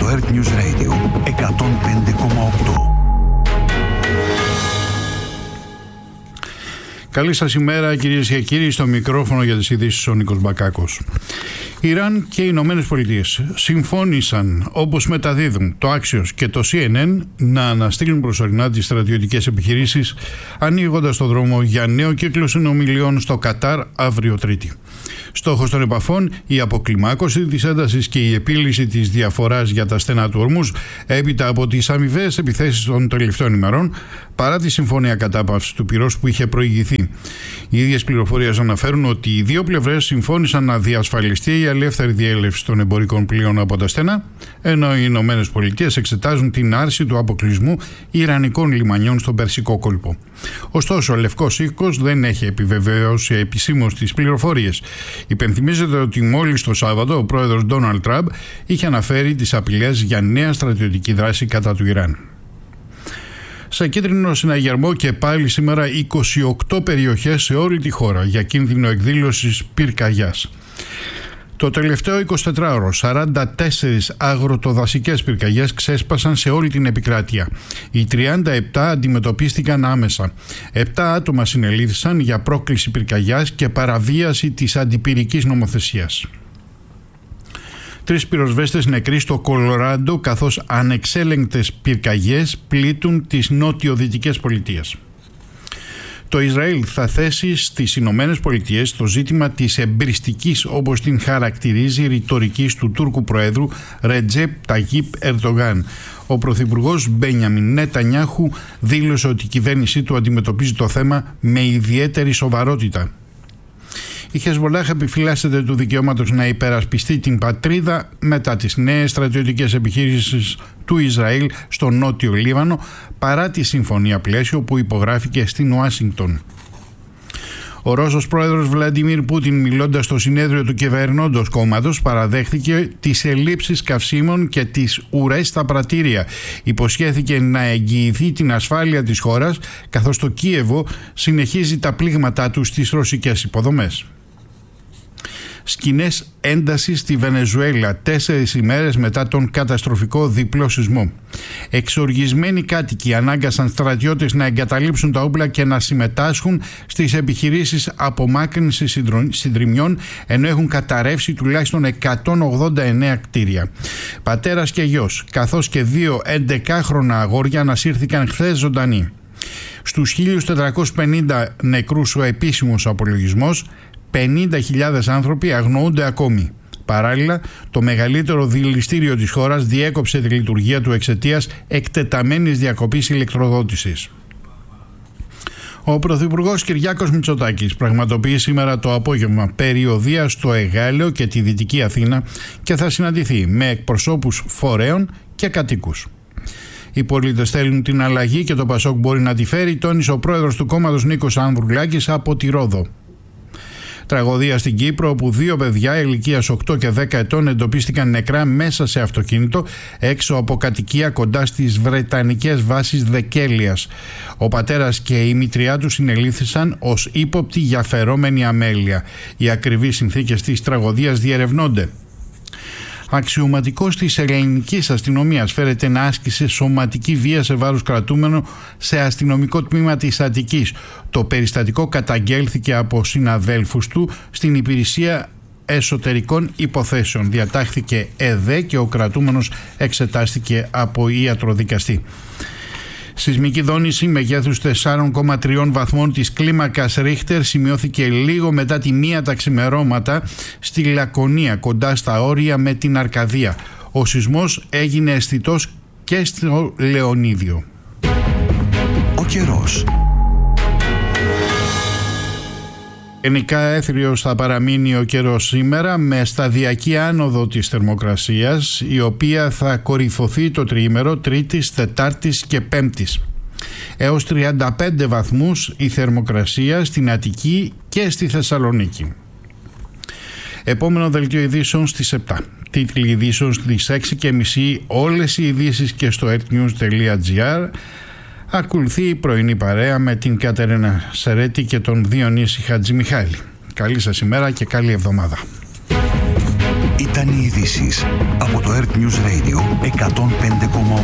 Earth News Radio 105,8. Καλή σας ημέρα κυρίες και κύριοι, στο μικρόφωνο για τις ειδήσεις ο Νίκος Μπακάκος. Ιράν και οι Ηνωμένες Πολιτείες συμφώνησαν, όπως μεταδίδουν το Axios και το CNN, να αναστείλουν προσωρινά τις στρατιωτικές επιχειρήσεις, ανοίγοντας το δρόμο για νέο κύκλο συνομιλιών στο Κατάρ αύριο Τρίτη. Στόχος των επαφών, η αποκλιμάκωση της έντασης και η επίλυση της διαφοράς για τα στενά του Ορμούζ έπειτα από τις αμοιβαίες επιθέσεις των τελευταίων ημερών, παρά τη συμφωνία κατάπαυσης του πυρός που είχε προηγηθεί. Οι ίδιες πληροφορίες αναφέρουν ότι οι δύο πλευρές συμφώνησαν να διασφαλιστεί η ελεύθερη διέλευση των εμπορικών πλοίων από τα στενά, ενώ οι Ηνωμένες Πολιτείες εξετάζουν την άρση του αποκλεισμού ιρανικών λιμανιών στον Περσικό κόλπο. Ωστόσο, ο Λευκός Οίκος δεν έχει επιβεβαιώσει επισήμως τις πληροφορίες. Υπενθυμίζεται ότι μόλις το Σάββατο ο πρόεδρος Ντόναλντ Τραμπ είχε αναφέρει τις απειλές για νέα στρατιωτική δράση κατά του Ιράν. Σε κίτρινο συναγερμό και πάλι σήμερα 28 περιοχές σε όλη τη χώρα για κίνδυνο εκδήλωσης πυρκαγιάς. Το τελευταίο 24ωρο 44 αγροτοδασικές πυρκαγιές ξέσπασαν σε όλη την επικράτεια. Οι 37 αντιμετωπίστηκαν άμεσα. 7 άτομα συνελήφθησαν για πρόκληση πυρκαγιάς και παραβίαση της αντιπυρικής νομοθεσίας. 3 πυροσβέστες νεκροί στο Κολοράντο, καθώς ανεξέλεγκτες πυρκαγιές πλήττουν τις νότιο-δυτικές πολιτείες. Το Ισραήλ θα θέσει στις Ηνωμένες Πολιτείες το ζήτημα της εμπριστικής, όπως την χαρακτηρίζει, ρητορικής του Τούρκου Προέδρου Ρετζέπ Ταγίπ Ερντογάν. Ο Πρωθυπουργός Μπένιαμιν Νετανιάχου δήλωσε ότι η κυβέρνησή του αντιμετωπίζει το θέμα με ιδιαίτερη σοβαρότητα. Η Χεσβολάχ επιφυλάσσεται του δικαιώματος να υπερασπιστεί την πατρίδα μετά τις νέες στρατιωτικές επιχείρησεις του Ισραήλ στο νότιο Λίβανο, παρά τη συμφωνία πλαίσιο που υπογράφηκε στην Ουάσιγκτον. Ο Ρώσος πρόεδρος Βλαντιμίρ Πούτιν, μιλώντας στο συνέδριο του κυβερνώντος κόμματος, παραδέχθηκε τις ελλείψεις καυσίμων και τις ουρές στα πρατήρια. Υποσχέθηκε να εγγυηθεί την ασφάλεια της χώρας, καθώς το Κίεβο συνεχίζει τα πλήγματά του στις ρωσικές υποδομές. Σκηνές έντασης στη Βενεζουέλα 4 ημέρες μετά τον καταστροφικό διπλό σεισμό. Εξοργισμένοι κάτοικοι ανάγκασαν στρατιώτες να εγκαταλείψουν τα όπλα και να συμμετάσχουν στις επιχειρήσεις απομάκρυνσης συντριμιών, ενώ έχουν καταρρεύσει τουλάχιστον 189 κτίρια. Πατέρας και γιος, καθώς και 2 11χρονα αγόρια ανασύρθηκαν χθες ζωντανοί. Στους 1.450 νεκρούς ο επίσημος απολογισμός, 50.000 άνθρωποι αγνοούνται ακόμη. Παράλληλα, το μεγαλύτερο δηληστήριο της χώρας διέκοψε τη λειτουργία του εξαιτίας εκτεταμένης διακοπής ηλεκτροδότησης. Ο Πρωθυπουργός Κυριάκος Μητσοτάκης πραγματοποιεί σήμερα το απόγευμα περιοδεία στο Εγάλεο και τη Δυτική Αθήνα και θα συναντηθεί με εκπροσώπους φορέων και κατοίκους. Οι πολίτες θέλουν την αλλαγή και το Πασόκ μπορεί να τη φέρει, τόνισε ο πρόεδρος του κόμματος Νίκος Ανδρουλάκης από τη Ρόδο. Τραγωδία στην Κύπρο, όπου 2 παιδιά ηλικίας 8 και 10 ετών εντοπίστηκαν νεκρά μέσα σε αυτοκίνητο έξω από κατοικία κοντά στις βρετανικές βάσεις Δεκέλειας. Ο πατέρας και η μητριά του συνελήφθησαν ως ύποπτοι για φερόμενη αμέλεια. Οι ακριβείς συνθήκες της τραγωδίας διερευνώνται. Αξιωματικός της ελληνικής αστυνομίας φέρεται να άσκησε σωματική βία σε βάρος κρατούμενο σε αστυνομικό τμήμα της Αττικής. Το περιστατικό καταγγέλθηκε από συναδέλφους του στην υπηρεσία εσωτερικών υποθέσεων. Διατάχθηκε ΕΔΕ και ο κρατούμενος εξετάστηκε από ιατροδικαστή. Σεισμική δόνηση μεγέθους 4,3 βαθμών της κλίμακας Ρίχτερ σημειώθηκε λίγο μετά τη 1 τα ξημερώματα στη Λακωνία, κοντά στα όρια με την Αρκαδία. Ο σεισμός έγινε αισθητός και στο Λεωνίδιο. Ο καιρός. Γενικά έθριος θα παραμείνει ο καιρός σήμερα, με σταδιακή άνοδο της θερμοκρασίας, η οποία θα κορυφωθεί το τριήμερο Τρίτης, Τετάρτης και Πέμπτης. Έως 35 βαθμούς η θερμοκρασία στην Αττική και στη Θεσσαλονίκη. Επόμενο δελτίο ειδήσεων στις 7. Τίτλοι ειδήσεων στις 6:30, όλες οι ειδήσεις και στο earthnews.gr. Ακολουθεί η πρωινή παρέα με την Κατερίνα Σερέτη και τον Διονύση Χατζημιχάλη. Καλή σας ημέρα και καλή εβδομάδα. Ήταν οι ειδήσεις από το Earth News Radio 105,8.